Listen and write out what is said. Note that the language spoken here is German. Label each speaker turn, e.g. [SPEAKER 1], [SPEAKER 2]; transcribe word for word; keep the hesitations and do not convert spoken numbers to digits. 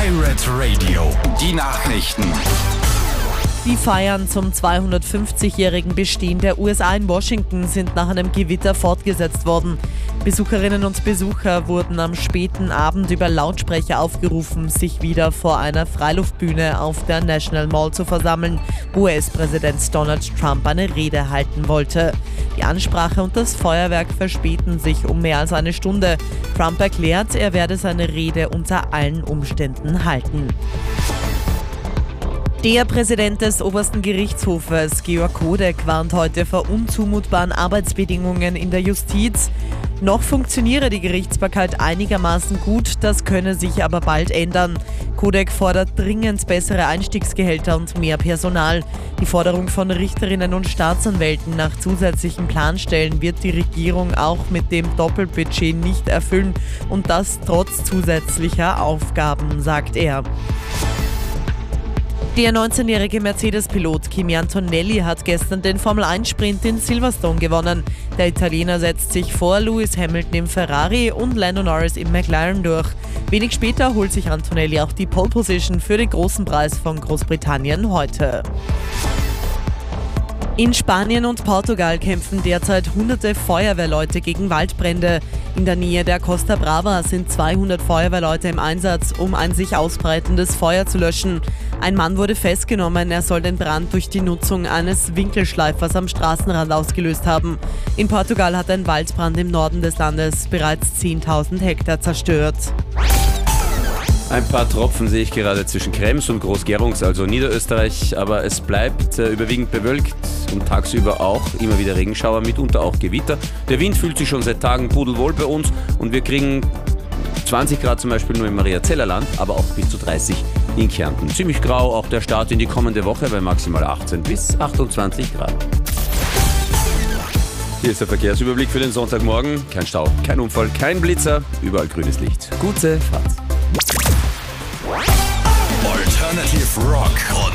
[SPEAKER 1] Pirate Radio, die Nachrichten.
[SPEAKER 2] Die Feiern zum zweihundertfünfzigjährigen Bestehen der U S A in Washington sind nach einem Gewitter fortgesetzt worden. Besucherinnen und Besucher wurden am späten Abend über Lautsprecher aufgerufen, sich wieder vor einer Freiluftbühne auf der National Mall zu versammeln, wo U S-Präsident Donald Trump eine Rede halten wollte. Die Ansprache und das Feuerwerk verspäten sich um mehr als eine Stunde. Trump erklärt, er werde seine Rede unter allen Umständen halten. Der Präsident des obersten Gerichtshofes, Georg Kodek, warnt heute vor unzumutbaren Arbeitsbedingungen in der Justiz. Noch funktioniere die Gerichtsbarkeit einigermaßen gut, das könne sich aber bald ändern. Kodek fordert dringend bessere Einstiegsgehälter und mehr Personal. Die Forderung von Richterinnen und Staatsanwälten nach zusätzlichen Planstellen wird die Regierung auch mit dem Doppelbudget nicht erfüllen und das trotz zusätzlicher Aufgaben, sagt er. Der neunzehnjährige Mercedes-Pilot Kimi Antonelli hat gestern den Formel eins Sprint in Silverstone gewonnen. Der Italiener setzt sich vor Lewis Hamilton im Ferrari und Lando Norris im McLaren durch. Wenig später holt sich Antonelli auch die Pole Position für den großen Preis von Großbritannien heute. In Spanien und Portugal kämpfen derzeit hunderte Feuerwehrleute gegen Waldbrände. In der Nähe der Costa Brava sind zweihundert Feuerwehrleute im Einsatz, um ein sich ausbreitendes Feuer zu löschen. Ein Mann wurde festgenommen, er soll den Brand durch die Nutzung eines Winkelschleifers am Straßenrand ausgelöst haben. In Portugal hat ein Waldbrand im Norden des Landes bereits zehntausend Hektar zerstört.
[SPEAKER 3] Ein paar Tropfen sehe ich gerade zwischen Krems und Groß-Gerungs, also Niederösterreich, aber es bleibt äh, überwiegend bewölkt und tagsüber auch immer wieder Regenschauer, mitunter auch Gewitter. Der Wind fühlt sich schon seit Tagen pudelwohl bei uns und wir kriegen zwanzig Grad zum Beispiel nur im Mariazellerland, aber auch bis zu dreißig in Kärnten. Ziemlich grau auch der Start in die kommende Woche bei maximal achtzehn bis achtundzwanzig Grad. Hier ist der Verkehrsüberblick für den Sonntagmorgen. Kein Stau, kein Unfall, kein Blitzer, überall grünes Licht. Gute Fahrt.
[SPEAKER 1] Alternative Rock.